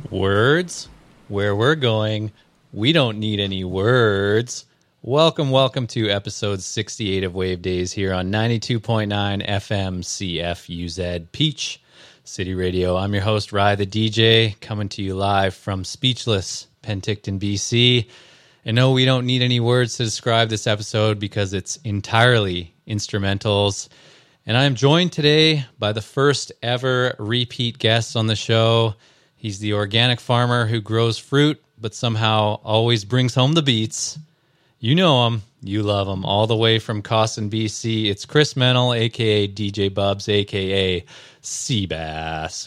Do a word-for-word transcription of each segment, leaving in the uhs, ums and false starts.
Words? Where we're going, we don't need any words. Welcome, welcome to episode sixty-eight of Wave Days here on ninety-two point nine F M C F U Z Peach City Radio. I'm your host, Rye the D J, coming to you live from Speechless, Penticton, B C. And no, we don't need any words to describe this episode because it's entirely instrumentals. And I am joined today by the first ever repeat guest on the show. He's the organic farmer who grows fruit, but somehow always brings home the beats. You know him. You love him. All the way from Cawson, B C, it's Chris Mennel, a k a. D J Bubs, a k a. Seabass.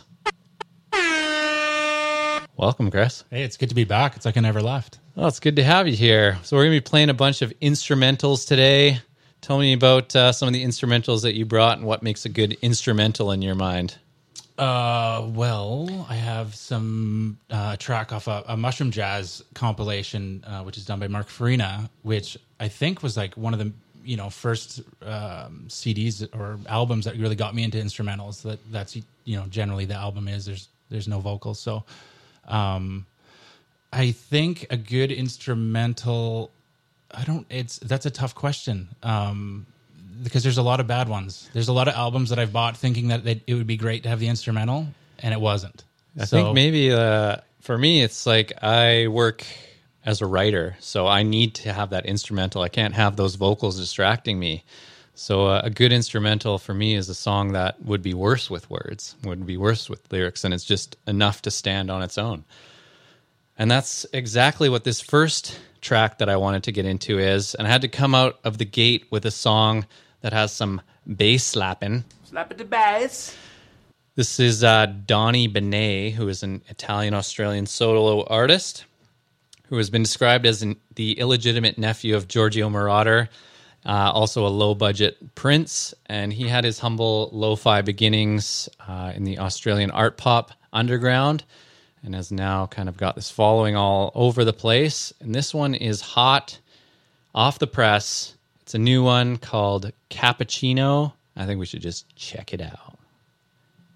Welcome, Chris. Hey, it's good to be back. It's like I never left. Well, it's good to have you here. So we're going to be playing a bunch of instrumentals today. Tell me about uh, some of the instrumentals that you brought and what makes a good instrumental in your mind. Uh, well, I have some uh, track off a, a Mushroom Jazz compilation, uh, which is done by Mark Farina, which I think was like one of the you know first um, C Ds or albums that really got me into instrumentals. That that's you know generally the album is there's there's no vocals, so um, I think a good instrumental. I don't. It's that's a tough question. Um, Because there's a lot of bad ones. There's a lot of albums that I've bought thinking that it would be great to have the instrumental, and it wasn't. I so, think maybe uh, for me, it's like I work as a writer, so I need to have that instrumental. I can't have those vocals distracting me. So uh, a good instrumental for me is a song that would be worse with words, would be worse with lyrics, and it's just enough to stand on its own. And that's exactly what this first track that I wanted to get into is. And I had to come out of the gate with a song that has some bass slapping. Slap at the bass. This is uh, Donny Benet, who is an Italian-Australian solo artist who has been described as an, the illegitimate nephew of Giorgio Moroder, uh, also a low-budget prince. And he had his humble lo-fi beginnings uh, in the Australian art pop underground and has now kind of got this following all over the place. And this one is hot, off the press. It's a new one called Cappuccino. I think we should just check it out.